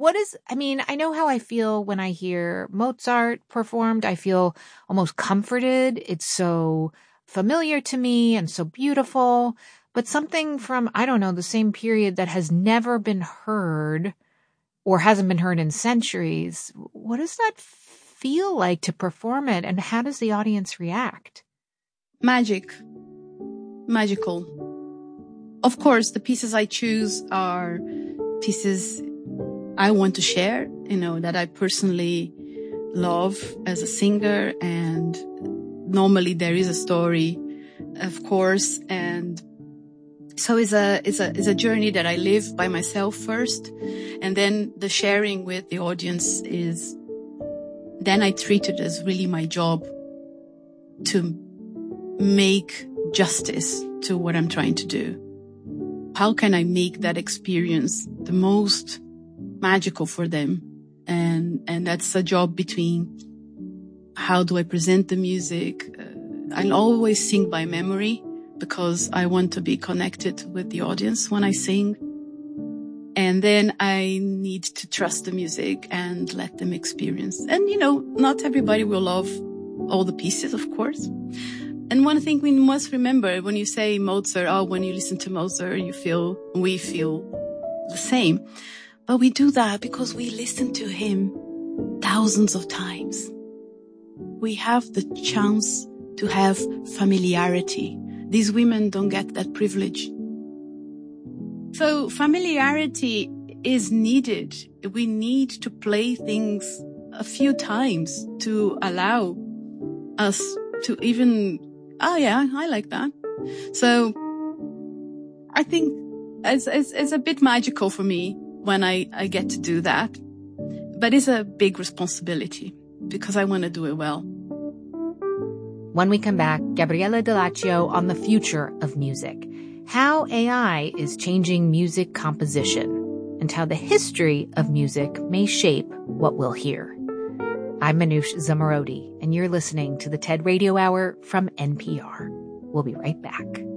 I know how I feel when I hear Mozart performed. I feel almost comforted. It's so familiar to me and so beautiful. But something from, I don't know, the same period that has never been heard or hasn't been heard in centuries. What does that feel like to perform it, and how does the audience react? Magical. Of course, the pieces I choose are pieces I want to share, that I personally love as a singer. And normally there is a story, of course. And so it's a journey that I live by myself first. And then the sharing with the audience then I treat it as really my job to make justice to what I'm trying to do. How can I make that experience the most magical for them? And that's a job between how do I present the music? I'll always sing by memory because I want to be connected with the audience when I sing. And then I need to trust the music and let them experience. And, not everybody will love all the pieces, of course. And one thing we must remember when you say Mozart, when you listen to Mozart, we feel the same. But we do that because we listen to him thousands of times. We have the chance to have familiarity. These women don't get that privilege. So familiarity is needed. We need to play things a few times to allow us to even, I like that. So I think it's a bit magical for me when I get to do that. But it's a big responsibility because I want to do it well. When we come back, Gabriele Dall'Accio on the future of music, how AI is changing music composition, and how the history of music may shape what we'll hear. I'm Manoush Zomorodi, and you're listening to the TED Radio Hour from NPR. We'll be right back.